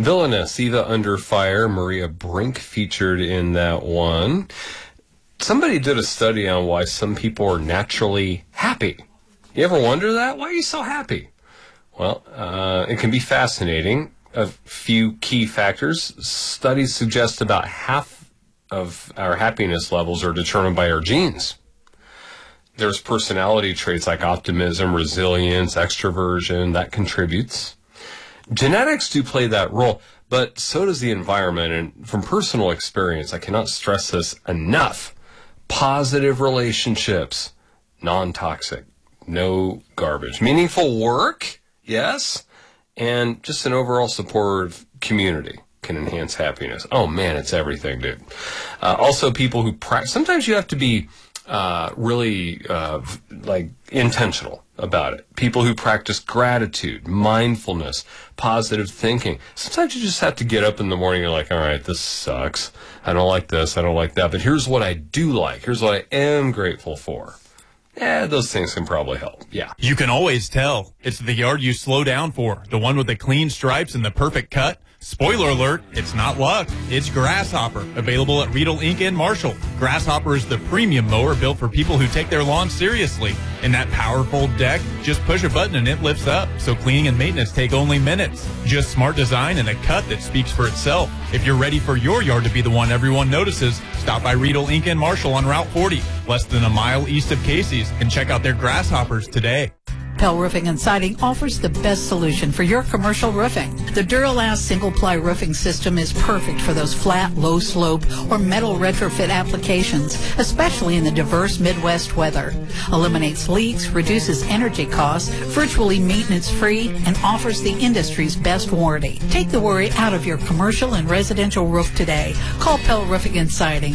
Villainous, Eva Under Fire, Maria Brink featured in that one. Somebody did a study on why some people are naturally happy. You ever wonder that? Why are you so happy? Well, it can be fascinating. A few key factors. Studies suggest about half of our happiness levels are determined by our genes. There's personality traits like optimism, resilience, extroversion, that contributes. Genetics do play that role, but so does the environment. And from personal experience, I cannot stress this enough. Positive relationships, non-toxic, no garbage. Meaningful work, yes, and just an overall supportive community can enhance happiness. Oh man, it's everything, dude. Also, people who practice, sometimes you have to be really intentional about it. People who practice gratitude, mindfulness, positive thinking. Sometimes you just have to get up in the morning and you're like, all right, this sucks. I don't like this. I don't like that. But here's what I do like. Here's what I am grateful for. Those things can probably help. Yeah. You can always tell. It's the yard you slow down for. The one with the clean stripes and the perfect cut. Spoiler alert, it's not luck. It's Grasshopper, available at Riedel Inc. and Marshall. Grasshopper is the premium mower built for people who take their lawn seriously. And that powerful deck, just push a button and it lifts up, so cleaning and maintenance take only minutes. Just smart design and a cut that speaks for itself. If you're ready for your yard to be the one everyone notices, stop by Riedel Inc. and Marshall on Route 40, less than a mile east of Casey's, and check out their Grasshoppers today. Pell Roofing and Siding offers the best solution for your commercial roofing. The Duralast single-ply roofing system is perfect for those flat, low-slope, or metal retrofit applications, especially in the diverse Midwest weather. Eliminates leaks, reduces energy costs, virtually maintenance-free, and offers the industry's best warranty. Take the worry out of your commercial and residential roof today. Call Pell Roofing and Siding